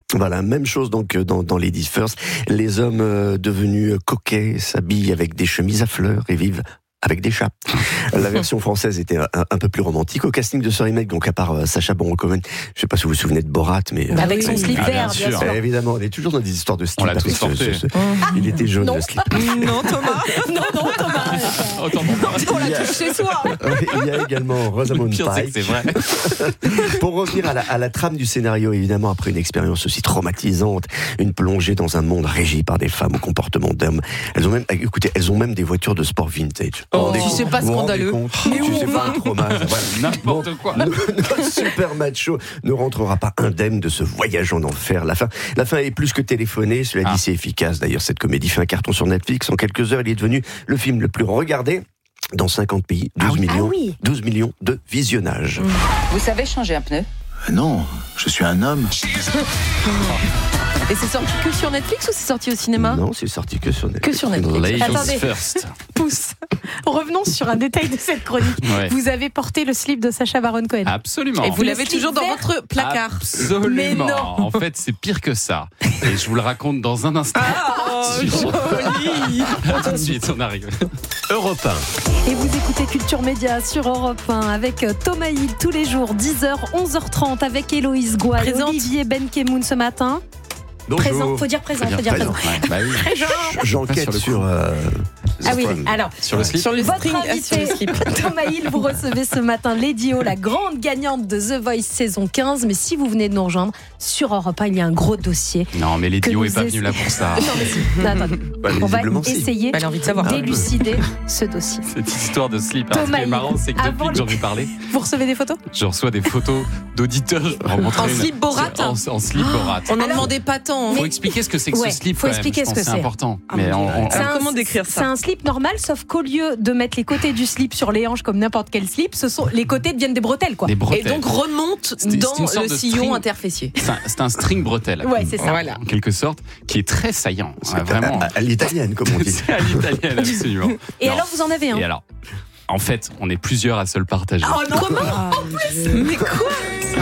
Voilà, même chose donc dans Ladies First. Les hommes devenus coquets s'habillent avec des chemises à fleurs et vivent avec des chats. La version française était un peu plus romantique. Au casting de ce remake, donc à part Sacha Baron Cohen, je sais pas si vous vous souvenez de Borat, mais avec son slip vert, bien sûr. Évidemment, on est toujours dans des histoires de slip. On l'a tous porté. Il était jaune le slip. Non, Thomas. Non, Thomas. On l'a tous chez soi. Il y a également Rosamund Pike. C'est vrai. Pour revenir à la trame du scénario, évidemment, après une expérience aussi traumatisante, une plongée dans un monde régi par des femmes au comportement d'hommes. Elles ont même des voitures de sport vintage. Si c'est pas scandaleux. C'est pas un fromage. Voilà. N'importe quoi. Notre super macho ne rentrera pas indemne de ce voyage en enfer. La fin est plus que téléphonée. Cela dit, c'est efficace. D'ailleurs, cette comédie fait un carton sur Netflix. En quelques heures, il est devenu le film le plus regardé dans 50 pays. 12 millions de visionnages. Vous savez changer un pneu ? Non, je suis un homme. Et c'est sorti que sur Netflix ou c'est sorti au cinéma ? Non, c'est sorti que sur Netflix. Que sur Netflix. Ladies Attendez, First. Pousse. Revenons sur un détail de cette chronique. Ouais. Vous avez porté le slip de Sacha Baron Cohen. Absolument. Et vous l'avez slip toujours dans vert votre placard. Absolument. Mais non. En fait, c'est pire que ça. Et je vous le raconte dans un instant. Joli. Tout de suite, on arrive. Europe 1. Et vous écoutez Culture Média sur Europe 1 avec Thomas Hill tous les jours, 10h, 11h30 avec Héloïse Goual, Présente. Olivier Benkemoun ce matin. Bonjour. Présent, faut dire présent. Ouais, bah oui. J'enquête sur. Ah oui, alors. Sur le slip. Sur le Votre string, sur le invité, slip. Thomas Hill, vous recevez ce matin Lady O, la grande gagnante de The Voice saison 15. Mais si vous venez de nous rejoindre, sur Europe 1, il y a un gros dossier. Non, mais les Que Dio nous est pas venu là pour ça. Non, mais si. Non, attendez. On va visiblement, si. essayer Elle a envie de savoir. d'élucider ce dossier. Cette histoire de slip. Alors, ce Thomas qui est Hill, marrant, c'est que avant depuis que j'en ai parlé, Vous recevez des photos ? je reçois des photos d'auditeurs. Je vais en montrer En une. slip Borat. En slip Borat. On n'en Alors, demandait pas tant. Faut expliquer ce que c'est que Ouais, ce slip. faut quand même. expliquer Je ce pense que c'est c'est. important. Ah, Mais mon Dieu. on- C'est un- comment décrire ça ? C'est un slip normal, sauf qu'au lieu de mettre les côtés du slip sur les hanches comme n'importe quel slip, les côtés deviennent des bretelles, quoi. des Et bretelles. donc remonte C'est une dans sorte le de sillon string. interfessier. C'est un string bretelle. Ouais, c'est ça. Voilà. En quelque sorte, qui est très saillant. C'est Vraiment. à l'italienne, comme on dit. C'est à l'italienne, absolument. Et Non. alors, vous en avez un Et alors, en fait, on est plusieurs à se le partager. Oh non, comment Mais quoi ?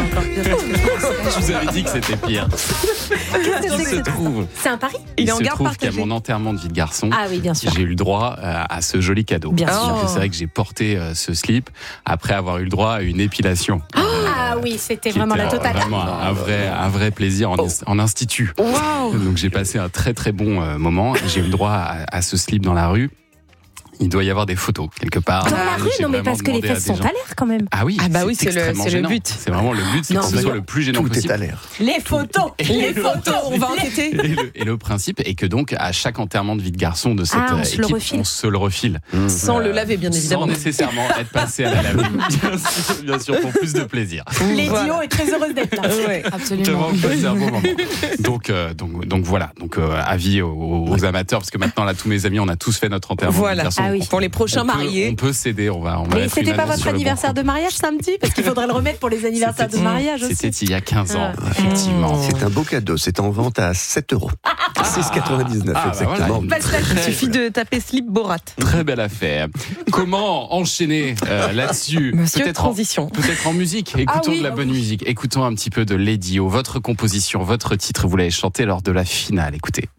Je vous avais dit que c'était pire. Qu'est-ce que Il c'est se que trouve, Il est en il se garde trouve qu'à partagée. mon enterrement de vie de garçon, Ah oui, bien sûr. j'ai eu le droit à ce joli cadeau. Bien sûr. Donc, c'est vrai que j'ai porté ce slip après avoir eu le droit à une épilation. Ah oui, c'était qui vraiment était la totale. Vraiment un vrai plaisir en institut. Waouh ! Donc j'ai passé un très très bon moment. J'ai eu le droit à ce slip dans la rue. Il doit y avoir des photos quelque part. Dans la rue, J'ai non mais vraiment parce que les demandé à fesses des sont gens. à l'air quand même. Ah oui, Ah bah oui, c'est le- extrêmement c'est le gênant. but. C'est vraiment le but, c'est Non, que ce mais soit le plus gênant Tout est possible. à l'air. Les photos Les photos, on va enquêter. Et le principe est que donc à chaque enterrement de vie de garçon de cette on se le équipe, refile. on se le refile. Sans le laver, bien évidemment. Sans nécessairement être passé à la laveuse. Bien sûr, pour plus de plaisir. Lady Voilà. O est très heureuse d'être là. Ouais. Vraiment passer un bon moment. Donc voilà. Donc avis aux amateurs, parce que maintenant là, tous mes amis, on a tous fait notre enterrement de vie Voilà. de garçon. Ah oui. Pour les prochains mariés. On peut céder. On va Mais mettre une c'était pas annonce votre sur le bon anniversaire coin. de mariage samedi? Parce qu'il faudrait le remettre pour les anniversaires de mariage C'était aussi. il y a 15 ans, Ah. effectivement. C'est un beau cadeau. C'est en vente à 7 €. 6,99 Ah, bah exactement. voilà. Il suffit de taper slip Borat. Très belle affaire. Comment enchaîner là-dessus? Monsieur Peut-être Transition. peut-être en musique. Écoutons oui, de la bonne musique. Écoutons un petit peu de Lady O. Votre composition, votre titre, vous l'avez chanté lors de la finale. Écoutez.